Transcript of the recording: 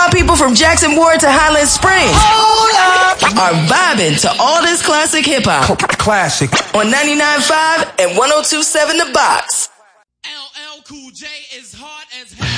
my people from Jackson Ward to Highland Springs are vibing to all this classic hip-hop. Classic. On 99.5 and 102.7 The Box. LL Cool J is hard as hell.